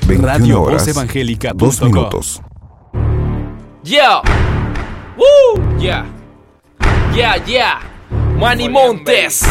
21 horas, 2 minutos. Yeah. Woo. Yeah. Yeah, yeah. Manny Montes.